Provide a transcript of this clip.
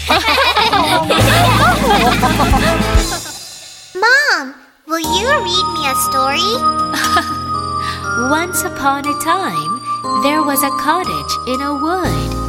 Mom, will you read me a story? Once upon a time, there was a cottage in a wood.